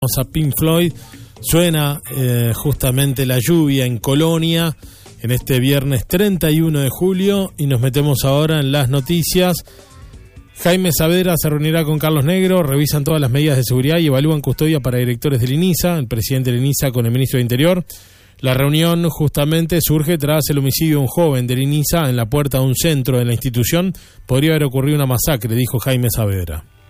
A Pink Floyd, suena justamente la lluvia en Colonia en este viernes 31 de julio y nos metemos ahora en las noticias. Jaime Saavedra se reunirá con Carlos Negro, revisan todas las medidas de seguridad y evalúan custodia para directores del INISA, el presidente del INISA con el ministro de Interior. La reunión justamente surge tras el homicidio de un joven del INISA en la puerta de un centro de la institución. Podría haber ocurrido una masacre, dijo Jaime Saavedra.